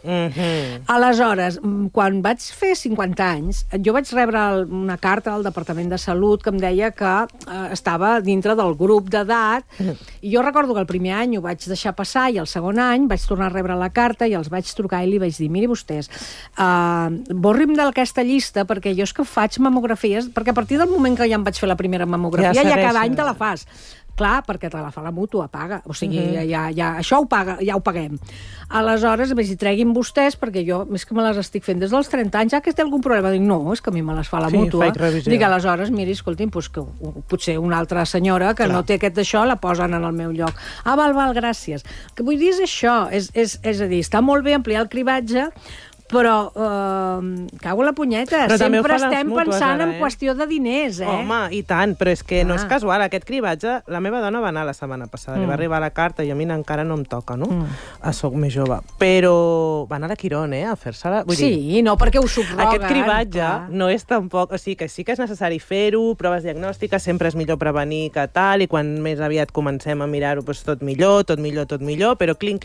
Aleshores, quan vaig fer 50 anys, jo vaig rebre una carta al Departament de Salut que em deia que estava dintre del grup d'edat, i jo recordo que el primer any ho vaig deixar passar i el segon any vaig tornar a rebre la carta i els vaig trucar i li vaig dir, miri vostès, borri'm d'aquesta llista perquè jo és que faig mamografies, perquè a partir del moment que ja em vaig fer la primera mamografia ja cada any te la fas. Clar, perquè te la fa la mútua, paga. O sigui, això ja ho paguem. Aleshores, vaig dir, treguin vostès, perquè jo, més que me les estic fent des dels 30 anys, que té algun problema? Dic, no, és que a mi me les fa la mútua. Dic, aleshores, miri, escolti'm, que potser una altra senyora que no té aquest d'això la posen en el meu lloc. Val, gràcies. El que vull dir és això, és a dir, està molt bé ampliar el cribatge, però cago en la punyeta, sempre estem pensant en qüestió de diners, Home, i tant, però és que no és casual, aquest cribatge, la meva dona va anar la setmana passada, li va arribar la carta i a mi encara no em toca, no? Soc més jove, però va anar a Quirón, a fer-se-la. Sí, no, perquè ho subroguen. Aquest cribatge no és tampoc... O sigui, que sí que és necessari fer-ho, proves diagnòstiques, sempre és millor prevenir que tal, i quan més aviat comencem a mirar-ho, tot millor, però clinc.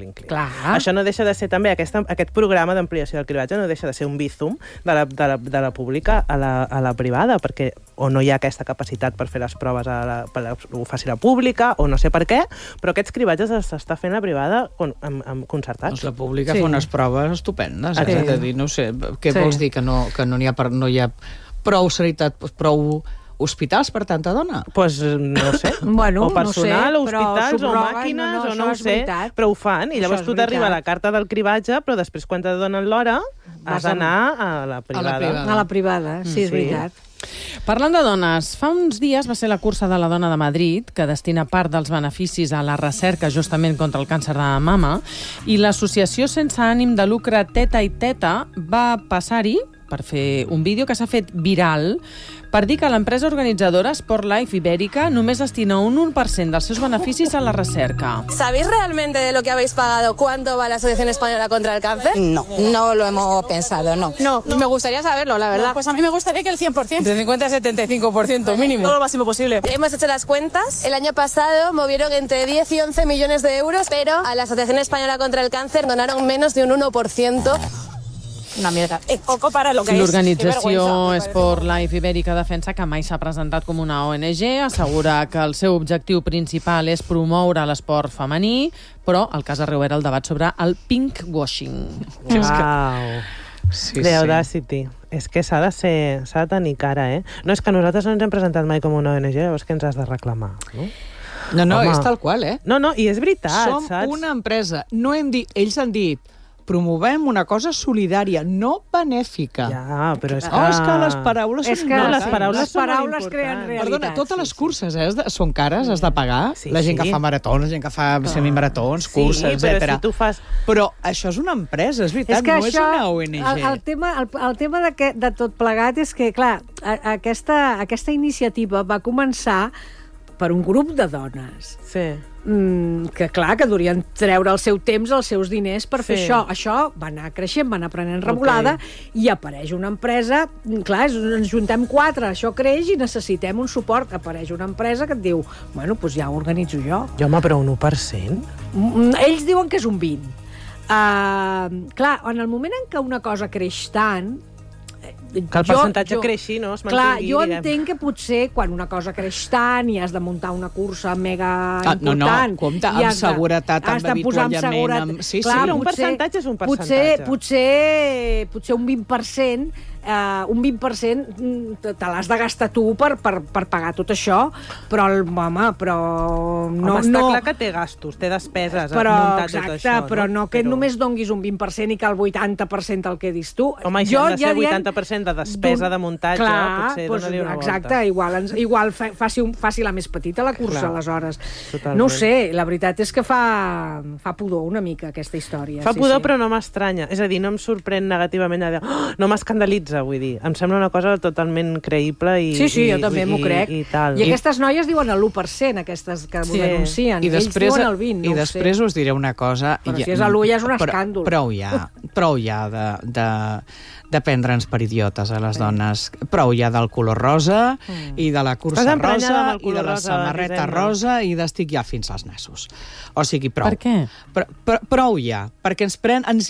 Això no deixa de ser també, aquest programa d'ampliació del cribatge no deixa de ser un bizum de la pública a la privada, perquè o no hi ha aquesta capacitat per fer les proves ho faci la pública, o no sé per què, però aquests cribatges s'està fent la privada amb concertats. Doncs la pública fa unes proves estupendes. És a dir, no sé, què vols dir? Que no hi ha prou sanitat, prou hospitals per tanta dona? Doncs no sé. Bueno, o personal, no sé, o hospitals, o màquines, o no ho sé. Però ho fan, i llavors tu t'arriba la carta del cribatge, però després quan te donen l'hora has d'anar a la privada. A la privada, sí, és veritat. Parlant de dones, fa uns dies va ser la cursa de la dona de Madrid, que destina part dels beneficis a la recerca justament contra el càncer de mama, i l'associació sense ànim de lucre Teta i Teta va passar-hi per fer un vídeo que s'ha fet viral per dir que l'empresa organitzadora Sportlife Ibérica només destina un 1% dels seus beneficis a la recerca. ¿Sabéis realmente de lo que habéis pagado cuánto va la Asociación Española contra el Cáncer? No, no lo hemos pensado, no. No, me gustaría saberlo, la verdad. Pues a mí me gustaría que el 100%. De 50 a 75% mínimo. Todo lo máximo posible. Hemos hecho las cuentas. El año pasado movieron entre 10 y 11 millones de euros, pero a la Asociación Española contra el Cáncer donaron menos de un 1%. Una mierda. Es poco para lo que es. L'organització Sportlife Ibérica defensa que mai s'ha presentat com una ONG, assegura que el seu objectiu principal és promoure l'esport femení, però el cas arreu era el debat sobre el pinkwashing. Uau! The Audacity. És que s'ha de tenir cara, No, és que nosaltres no ens hem presentat mai com una ONG, llavors que ens has de reclamar, no? No, és tal qual, No, i és veritat, saps? Som una empresa. No hem dit, ells han dit, promovem una cosa solidària, no benèfica. Ja, però és que... és que les paraules són importants. Les paraules creen realitat. Perdona, totes les curses són cares, has de pagar. La gent que fa maratons, la gent que fa semimaratons, curses, etc. Però si tu fas... Però això és una empresa, és veritat, no és una ONG. El tema de tot plegat és que, clar, aquesta iniciativa va començar per un grup de dones. Sí. Que clar, que durien treure el seu temps, els seus diners per fer això. Això va anar creixent, va anar prenent revolada i apareix una empresa, clar, ens juntem 4, això creix i necessitem un suport. Apareix una empresa que et diu, bueno, doncs ja ho organitzo jo. Home, però un 1%? Ells diuen que és un 20%. Clar, en el moment en què una cosa creix tant, que el percentatge creixi, no? Es clar, jo entenc que potser quan una cosa creix tant i has de muntar una cursa mega important... No, compte, amb seguretat, amb avituallament... Sí, però un percentatge és un percentatge. Potser un 20%, un 20% te l'has de gastar tu per pagar tot això, però, home, no... Està clar que té gastos, té despeses, muntar tot això. Però no que només donguis un 20% i que el 80% el quedis tu. Home, això ha de ser 80% de despesa de muntatge, potser dona-li una volta. Exacte, igual faci la més petita la cursa, aleshores. No ho sé, la veritat és que fa pudor una mica aquesta història. Fa pudor, però no m'estranya. És a dir, no em sorprèn negativament, no m'escandalitza, vull dir. Em sembla una cosa totalment creïble i... Sí, jo també m'ho crec. I aquestes noies diuen el 1%, aquestes que ho denuncien. Ells diuen el 20%, I després us diré una cosa... Però si és a l'1 ja és un escàndol. Prou ja de prendre'ns per idiotes a les dones. Prou ja del color rosa i de la cursa rosa i de la samarreta rosa i d'estic ja fins als nassos. O sigui, prou. Per què? Prou ja, perquè ens